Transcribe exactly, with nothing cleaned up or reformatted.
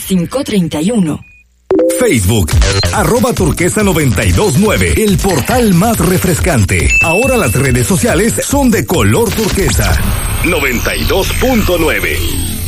cinco treinta y uno. Facebook, arroba turquesa noventa y dos nueve, el portal más refrescante. Ahora las redes sociales son de color turquesa. noventa y dos punto nueve.